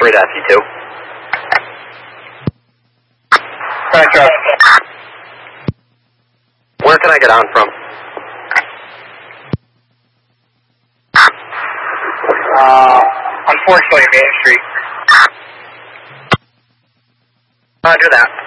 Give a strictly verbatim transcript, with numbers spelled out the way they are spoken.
free to F U two. Metro. Where can I get on from? Uh, unfortunately, Main Street. Roger that.